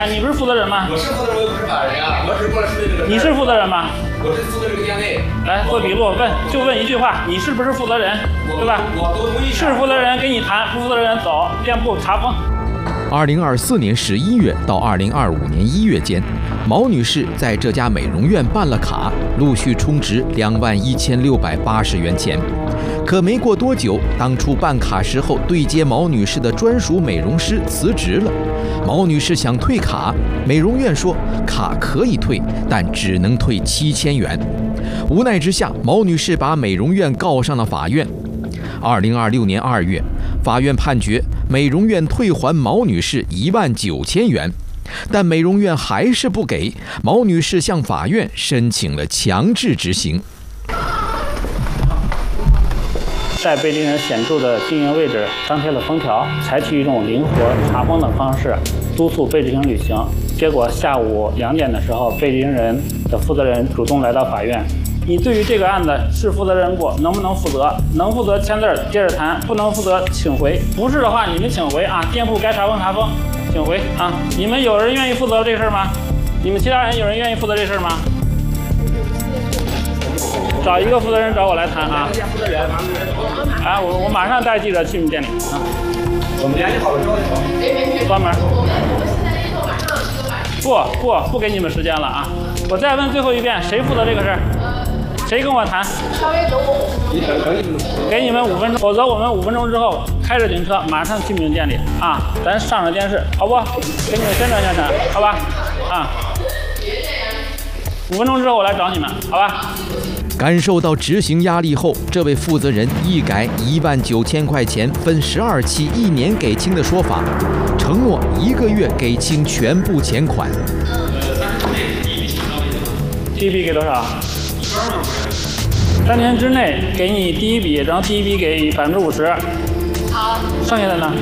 你不是负责人吗？ 我是负责人，我又不是法人呀，我只过来处理这个。 你是负责人吗？ 我是负责这个店内。 来做笔录，问一句话，你是不是负责人？对吧？ 我都同意。 是负责人跟你谈，不负责人走，店铺查封。 2024年11月到2025年1月间，毛女士在这家美容院办了卡，陆续充值21680元钱。可没过多久，当初办卡时候对接毛女士的专属美容师辞职了。毛女士想退卡，美容院说卡可以退，但只能退7000元。无奈之下，毛女士把美容院告上了法院。2026年2月，法院判决美容院退还毛女士19000元，但美容院还是不给。毛女士向法院申请了强制执行。 在被利人显著的经营位置张贴了封条，采取一种灵活查封的方式督促被执行履行。结果下午2点的时候，被执行人的负责人主动来到法院。你对于这个案子是负责人过，能不能负责？能负责签字接着谈，不能负责请回。不是的话，你们请回啊！店铺该查封查封，请回啊！你们有人愿意负责这事儿吗？你们其他人有人愿意负责这事儿吗？找一个负责人找我来谈啊！哎，我马上带记者去你店里啊。 我们联系好了之后就关门。不给你们时间了啊！我再问最后一遍，谁负责这个事儿？谁跟我谈？ 稍微给我给你们5分钟，否则我们5分钟之后开着警车马上去你们店里啊！咱上了电视，好不？给你们宣传宣传，好吧？啊！5分钟之后我来找你们，好吧？ 感受到执行压力后，这位负责人一改19000块钱分12期1年给清的说法，承诺1个月给清全部钱款。 第一笔给多少？3天之内给你第一笔，然后第一笔给50%。 好。 剩下的呢？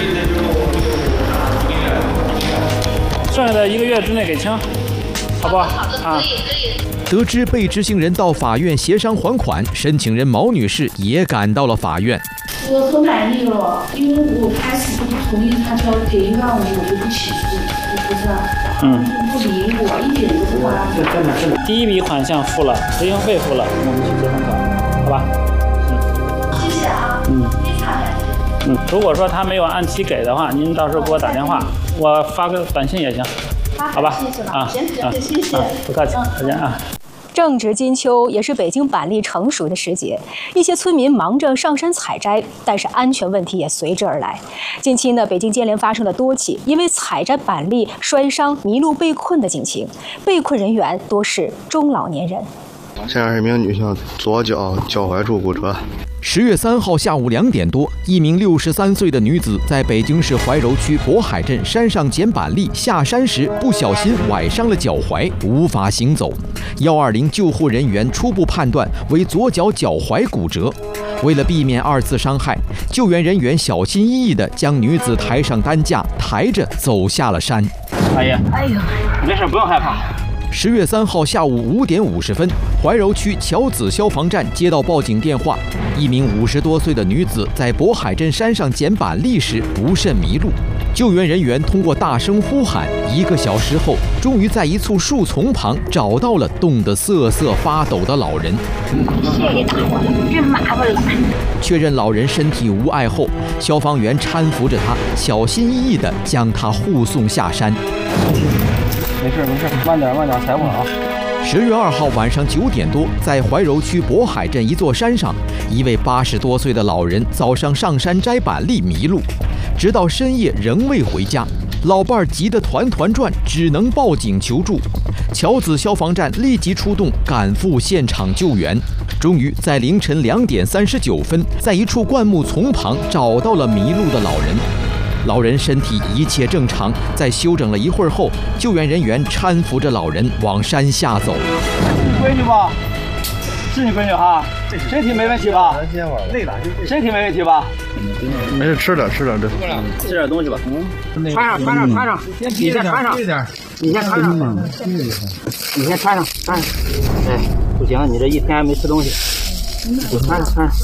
剩下的1个月之内给清，好不好？ 好的，可以。 得知被执行人到法院协商还款，申请人毛女士也赶到了法院。 我很满意了，因为我开始不同意他交给1万5，我就不起诉，不是吧？不理我，一点都不管。 第一笔款项付了，执行费付了，我们去结婚考，好吧？ 谢谢啊。非常感谢。 如果说他没有按期给的话，您到时候给我打电话，我发个短信也行，好吧？ 谢谢了。 啊， 行，谢谢。 不客气，再见啊。 正值金秋，也是北京板栗成熟的时节，一些村民忙着上山采摘，但是安全问题也随之而来。近期呢，北京接连发生了多起因为采摘板栗摔伤、迷路被困的警情，被困人员多是中老年人。 现在是一名女性左脚脚踝处骨折。 10月3号下午2点多，一名63岁的女子在北京市怀柔区渤海镇山上捡板栗，下山时不小心崴伤了脚踝，无法行走。120救护人员初步判断为左脚脚踝骨折。为了避免2次伤害，救援人员小心翼翼地将女子抬上担架，抬着走下了山。 阿姨，没事，不用害怕。 10月3号下午5点50分，怀柔区桥子消防站接到报警电话，一名50多岁的女子在渤海镇山上捡板栗时不慎迷路。救援人员通过大声呼喊，1个小时后，终于在一簇树丛旁找到了冻得瑟瑟发抖的老人。 谢谢大伙了，真麻烦了。 确认老人身体无碍后，消防员搀扶着他，小心翼翼地将他护送下山。 没事，慢点，踩稳啊。 10月2号晚上9点多，在怀柔区渤海镇一座山上，一位80多岁的老人早上上山摘板栗迷路，直到深夜仍未回家。老伴儿急得团团转，只能报警求助。桥子消防站立即出动，赶赴现场救援。终于在凌晨2点39分，在一处灌木丛旁找到了迷路的老人。老人身体一切正常，在休整了一会儿后，救援人员搀扶着老人往山下走。 你闺女吧？是你闺女哈？身体没问题吧？身体没问题吧？ 没事，吃点， 吃点东西吧。穿上，你先穿上，你先穿上，你先穿上。哎，不行，你这一天还没吃东西，你穿上。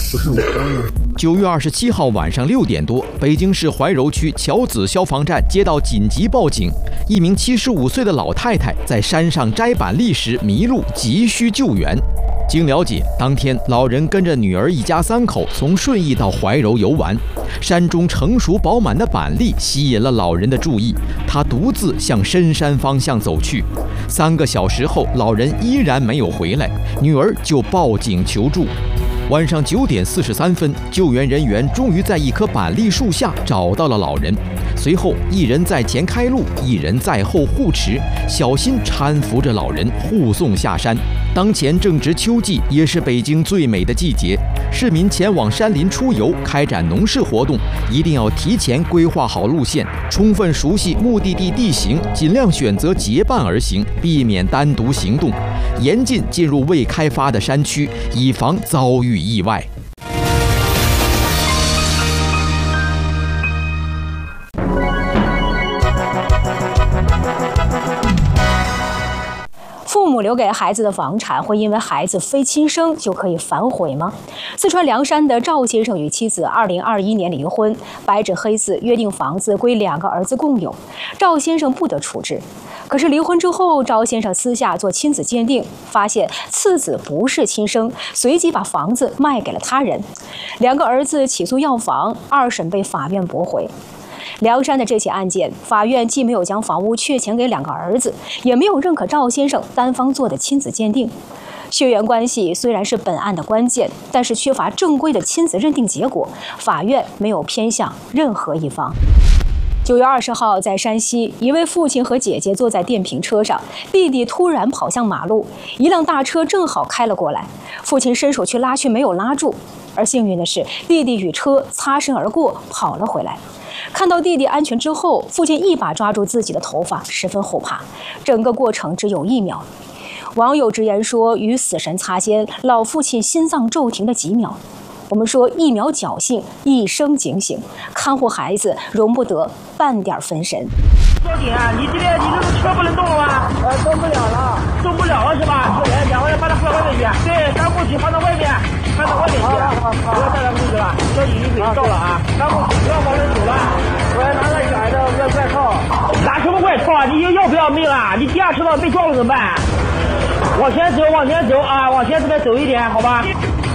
9月27号晚上6点多，北京市怀柔区桥子消防站接到紧急报警，一名75岁的老太太在山上摘板栗时迷路，急需救援。经了解，当天老人跟着女儿一家3口从顺义到怀柔游玩，山中成熟饱满的板栗吸引了老人的注意，他独自向深山方向走去。3个小时后，老人依然没有回来，女儿就报警求助。晚上9点43分，救援人员终于在一棵板栗树下找到了老人。随后，一人在前开路，一人在后护持，小心搀扶着老人护送下山。当前正值秋季，也是北京最美的季节。市民前往山林出游、开展农事活动，一定要提前规划好路线，充分熟悉目的地地形，尽量选择结伴而行，避免单独行动，严禁进入未开发的山区，以防遭遇意外。 父母留给孩子的房产会因为孩子非亲生就可以反悔吗？四川凉山的赵先生与妻子2021年离婚，白纸黑字约定房子归2个儿子共有，赵先生不得处置。可是离婚之后，赵先生私下做亲子鉴定，发现次子不是亲生，随即把房子卖给了他人。2个儿子起诉要房，2审被法院驳回。凉山的这起案件，法院既没有将房屋确权给2个儿子，也没有认可赵先生单方做的亲子鉴定。血缘关系虽然是本案的关键，但是缺乏正规的亲子认定结果，法院没有偏向任何一方。9月20号，在山西，一位父亲和姐姐坐在电瓶车上，弟弟突然跑向马路，一辆大车正好开了过来，父亲伸手去拉，却没有拉住，而幸运的是，弟弟与车擦身而过，跑了回来。看到弟弟安全之后，父亲一把抓住自己的头发，十分后怕。整个过程只有1秒。网友直言说，与死神擦肩，老父亲心脏骤停的几秒。我们说1秒侥幸，1生警醒，看护孩子容不得半点分神。 交警啊，你这个车不能动了吗？动不了了，动不了了是吧？2个人把他放外面去，对，当过去放到外面，放到外面去，不要带他们去了。交警已经到了啊，当过去不要往里走了。我要拿个远的外套，拿什么外套啊？你要不要命啊？你第2车道被撞了怎么办？往前走，往前走啊，往前这边走一点，好吧？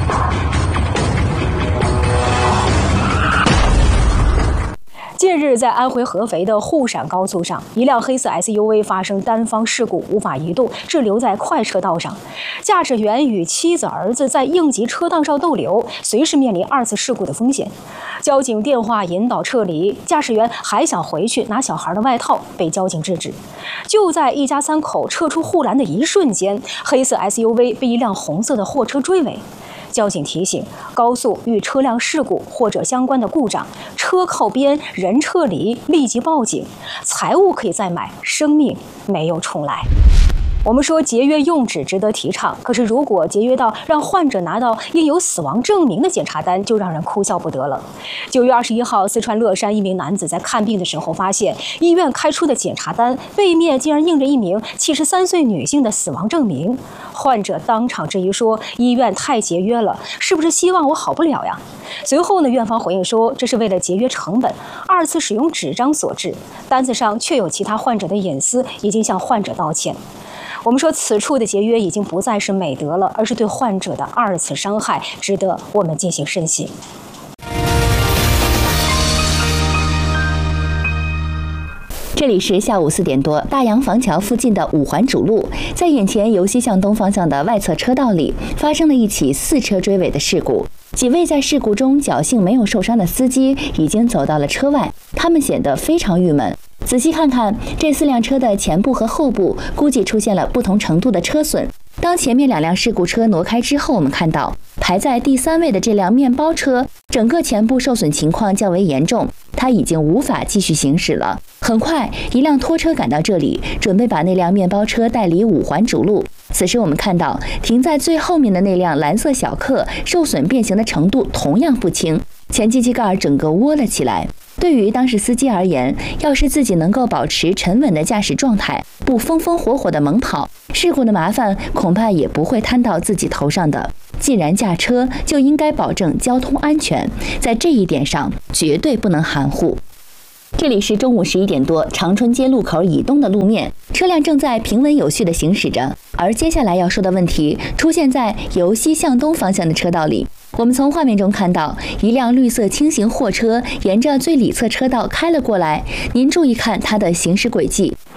近日，在安徽合肥的沪陕高速上，一辆黑色 SUV 发生单方事故，无法移动，滞留在快车道上。驾驶员与妻子、儿子在应急车道上逗留，随时面临2次事故的风险。交警电话引导撤离，驾驶员还想回去拿小孩的外套，被交警制止。就在一家3口撤出护栏的一瞬间，黑色 SUV 被一辆红色的货车追尾。交警提醒：高速遇车辆事故或者相关的故障，车靠边，人撤离，立即报警。财物可以再买，生命没有重来。我们说节约用纸值得提倡，可是如果节约到让患者拿到印有死亡证明的检查单，就让人哭笑不得了。9月21号，四川乐山一名男子在看病的时候，发现医院开出的检查单背面竟然印着一名73岁女性的死亡证明。患者当场质疑说：“医院太节约了，是不是希望我好不了呀？”随后呢，院方回应说，这是为了节约成本，2次使用纸张所致，单子上确有其他患者的隐私，已经向患者道歉。我们说，此处的节约已经不再是美德了，而是对患者的2次伤害，值得我们进行慎省。 这里是下午4点多，大洋房桥附近的5环主路，在眼前由西向东方向的外侧车道里，发生了一起4车追尾的事故。几位在事故中侥幸没有受伤的司机已经走到了车外，他们显得非常郁闷。仔细看看，这4辆车的前部和后部估计出现了不同程度的车损。当前面2辆事故车挪开之后，我们看到排在第3位的这辆面包车，整个前部受损情况较为严重，它已经无法继续行驶了。很快，一辆拖车赶到这里，准备把那辆面包车带离5环主路。此时我们看到，停在最后面的那辆蓝色小客受损变形的程度同样不轻，前机器盖整个窝了起来。对于当事司机而言，要是自己能够保持沉稳的驾驶状态，不风风火火的猛跑，事故的麻烦恐怕也不会摊到自己头上的。 既然驾车，就应该保证交通安全，在这一点上绝对不能含糊。这里是中午11点多，长春街路口以东的路面，车辆正在平稳有序地行驶着。而接下来要说的问题出现在由西向东方向的车道里。我们从画面中看到，一辆绿色轻型货车沿着最里侧车道开了过来。您注意看它的行驶轨迹，